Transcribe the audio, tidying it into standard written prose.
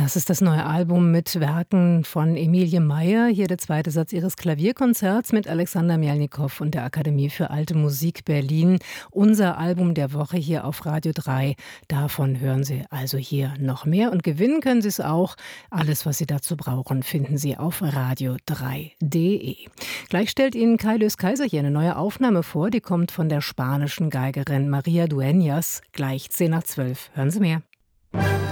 Das ist das neue Album mit Werken von Emilie Meyer. Hier der zweite Satz ihres Klavierkonzerts mit Alexander Mjalnikow und der Akademie für Alte Musik Berlin. Unser Album der Woche hier auf Radio 3. Davon hören Sie also hier noch mehr. Und gewinnen können Sie es auch. Alles, was Sie dazu brauchen, finden Sie auf radio3.de. Gleich stellt Ihnen Kai Lös Kaiser hier eine neue Aufnahme vor. Die kommt von der spanischen Geigerin María Dueñas. Gleich 10 nach 12. Hören Sie mehr.